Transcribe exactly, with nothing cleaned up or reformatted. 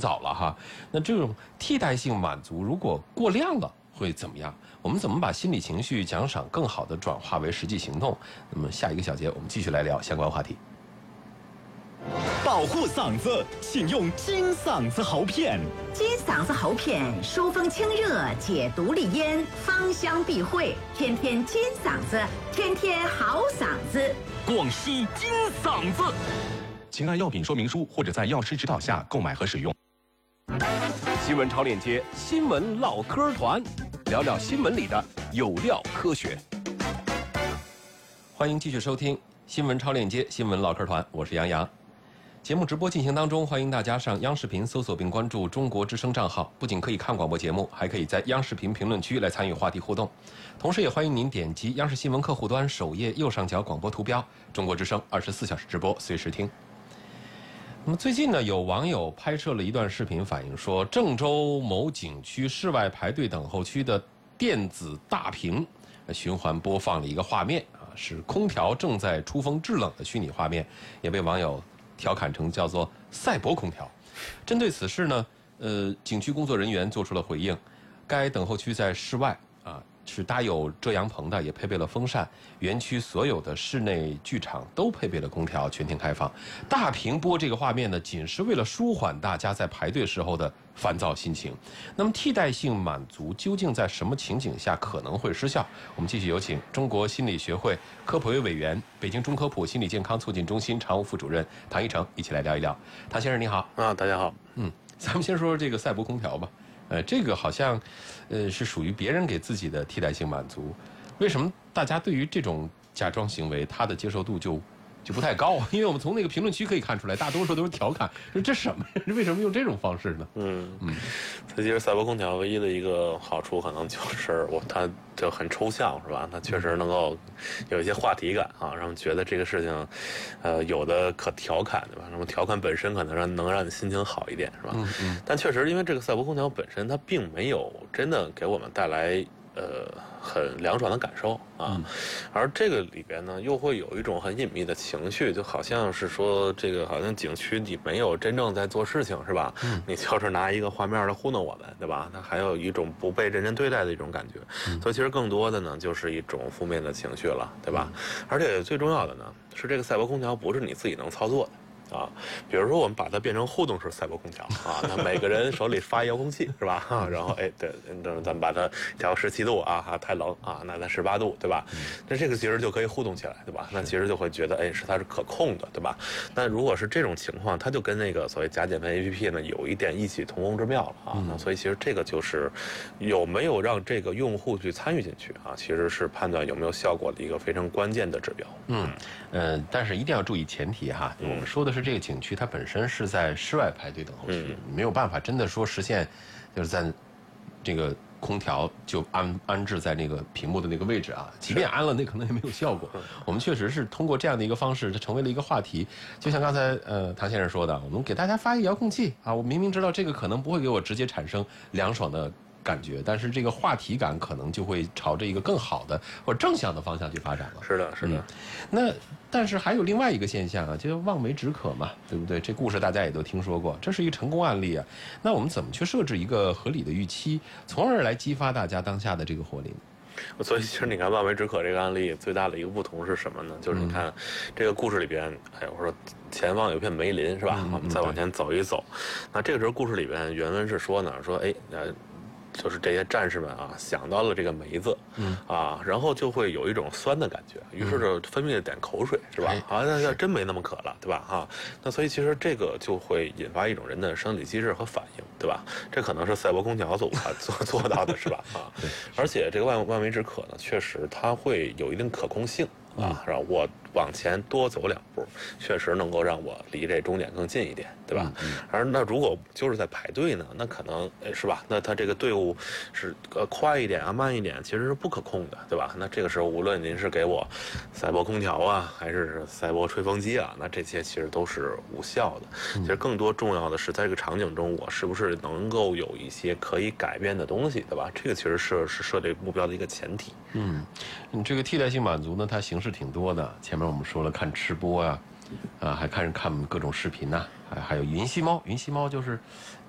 早了哈。那这种替代性满足如果过量了会怎么样？我们怎么把心理情绪奖赏更好的转化为实际行动？那么下一个小节我们继续来聊相关话题。 保护嗓子，请用金嗓子喉片。 金嗓子喉片疏风清热，解毒利咽，芳香避秽，天天金嗓子，天天好嗓子。 广西金嗓子。请按药品说明书或者在药师指导下购买和使用。 新闻超链接，新闻唠嗑团，聊聊新闻里的有料科学。 欢迎继续收听新闻超链接新闻唠嗑团，我是杨洋。节目直播进行当中，欢迎大家上央视频搜索并关注中国之声账号，不仅可以看广播节目，还可以在央视频评论区来参与话题互动。同时也欢迎您点击央视新闻客户端首页右上角广播图标，中国之声二十四小时直播，随时听。那么最近呢，有网友拍摄了一段视频，反映说郑州某景区室外排队等候区的电子大屏循环播放了一个画面啊，是空调正在出风制冷的虚拟画面，也被网友调侃成叫做赛博空调。针对此事呢，呃，景区工作人员做出了回应。该等候区在室外啊，是搭有遮阳棚的，也配备了风扇。园区所有的室内剧场都配备了空调，全天开放。大屏播这个画面呢，仅是为了舒缓大家在排队时候的烦躁心情。那么替代性满足究竟在什么情景下可能会失效？我们继续有请中国心理学会科普委委员、北京中科普心理健康促进中心常务副主任唐一成一起来聊一聊。唐先生你好。 啊，大家好。 嗯，咱们先说说这个赛博空调吧。呃，这个好像，呃，是属于别人给自己的替代性满足。为什么大家对于这种假装行为，他的接受度就就不太高？因为我们从那个评论区可以看出来，大多数都是调侃，说这什么？为什么用这种方式呢？ 嗯嗯，其实赛博空调唯一的一个好处，可能就是我它就很抽象，是吧？它确实能够有一些话题感啊，让人觉得这个事情，呃，有的可调侃，对吧？那么调侃本身可能让能让你心情好一点，是吧？嗯嗯。但确实，因为这个赛博空调本身，它并没有真的给我们带来呃很凉爽的感受啊，嗯、而这个里边呢，又会有一种很隐秘的情绪，就好像是说这个好像景区你没有真正在做事情，是吧？嗯，你就是拿一个画面来糊弄我们，对吧？它还有一种不被认真对待的一种感觉，嗯、所以其实更多的呢，就是一种负面的情绪了，对吧？嗯、而且最重要的呢，是这个赛博空调不是你自己能操作的。啊，比如说我们把它变成互动式赛博空调啊，那每个人手里发一遥控器是吧？啊、然后哎，对，咱们把它调十七度啊，啊太冷啊，那咱十八度对吧？那这个其实就可以互动起来，对吧？那其实就会觉得哎，是它是可控的，对吧？那如果是这种情况，它就跟那个所谓假减肥 A P P 呢有一点异曲同工之妙了啊。那所以其实这个就是有没有让这个用户去参与进去啊，其实是判断有没有效果的一个非常关键的指标。 嗯呃，但是一定要注意前提哈，我们说的是这个景区它本身是在室外排队等候区，嗯、没有办法真的说实现，就是在这个空调就安安置在那个屏幕的那个位置啊，即便安了，那可能也没有效果。我们确实是通过这样的一个方式，它成为了一个话题。就像刚才呃唐先生说的，我们给大家发一个遥控器啊，我明明知道这个可能不会给我直接产生凉爽的感觉，但是这个话题感可能就会朝着一个更好的或者正向的方向去发展了。 是的，是的。嗯、 那但是还有另外一个现象啊，就是望梅止渴嘛，对不对？这故事大家也都听说过，这是一个成功案例啊。那我们怎么去设置一个合理的预期，从而来激发大家当下的这个活力呢？ 所以其实你看望梅止渴这个案例最大的一个不同是什么呢？就是你看、嗯、这个故事里边，哎，我说前方有片梅林是吧？嗯、我们再往前走一走，那这个时候故事里边原文是说呢，说哎呃。就是这些战士们啊，想到了这个梅子，嗯啊，然后就会有一种酸的感觉，于是就分泌了点口水，是吧？啊，那那真没那么渴了，对吧？哈，那所以其实这个就会引发一种人的生理机制和反应，对吧？这可能是赛博空调所做做到的，是吧？啊，对。而且这个望望梅止渴呢，确实它会有一定可控性啊，然后我往前多走两步，确实能够让我离这终点更近一点，对吧？嗯嗯、而那如果就是在排队呢，那可能是吧？那它这个队伍是呃快一点啊，慢一点，其实是不可控的，对吧？那这个时候，无论您是给我赛博空调啊，还是赛博吹风机啊，那这些其实都是无效的。嗯、其实更多重要的是，在这个场景中，我是不是能够有一些可以改变的东西，对吧？这个其实是是设立目标的一个前提。 嗯，你这个替代性满足呢，它形式挺多的。前面我们说了，看吃播啊，啊，还看看各种视频呐、啊，还还有云吸猫。云吸猫就是